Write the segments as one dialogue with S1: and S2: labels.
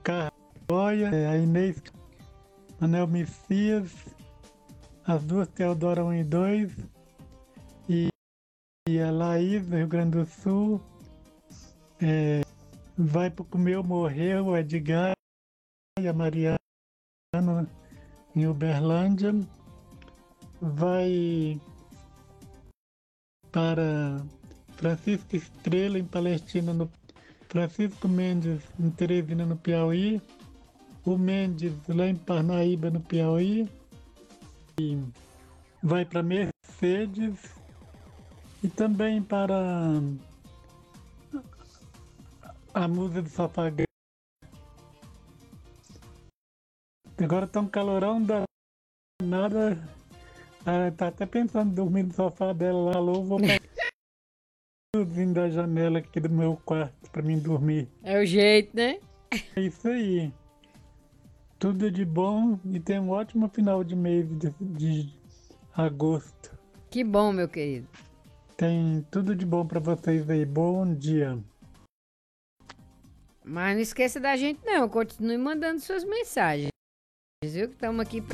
S1: Carboia, a Inês, Anel Messias, as duas Teodora 1 e 2, e a Laís, do Rio Grande do Sul, vai pro Comeu Morreu, o Edgar e a Mariana em Uberlândia, vai para Francisco Estrela em Palestina, Francisco Mendes em Teresina, no Piauí, o Mendes lá em Parnaíba, no Piauí, e vai para Mercedes e também para a Musa do Sofá. Agora tá um calorão danado. Tá até pensando em dormir no sofá dela lá. Alô, vou passar vindo da janela aqui do meu quarto para mim dormir.
S2: É o jeito, né?
S1: É isso aí. Tudo de bom e tem um ótimo final de mês de agosto.
S2: Que bom, meu querido.
S1: Tem tudo de bom para vocês aí. Bom dia.
S2: Mas não esqueça da gente, não. Continue mandando suas mensagens. Viu? Que estamos aqui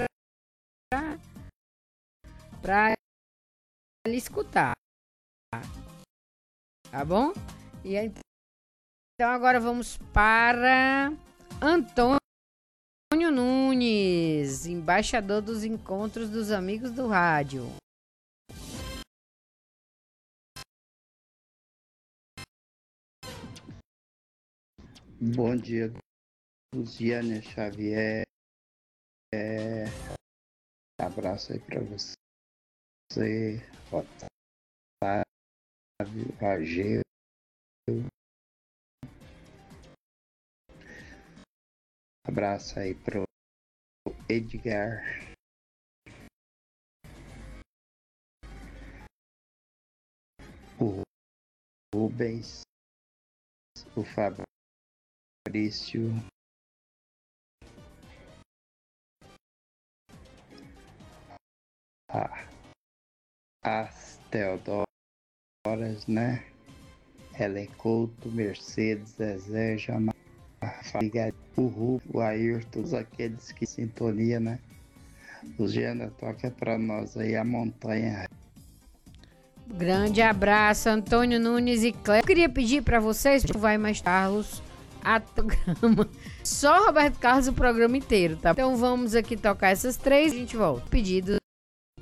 S2: pra lhe escutar. Tá bom? E aí, então agora vamos para Antônio Nunes, embaixador dos encontros dos amigos do rádio.
S3: Bom dia, Luziane Xavier. Abraço aí para você, Otávio, Rageu. Abraço aí pro Edgar. O Rubens, o Fabrício, as Teodoras, né? Helen Couto, Mercedes, Zezé, Jamar, o Ru, o Ayrton, todos aqueles que sintonia, né? Luciana, toca pra nós aí a montanha.
S2: Grande abraço, Antônio Nunes e Cléber. Eu queria pedir para vocês, vai mais Carlos, a programa. Só Roberto Carlos o programa inteiro, tá? Então vamos aqui tocar essas três e a gente volta. Pedidos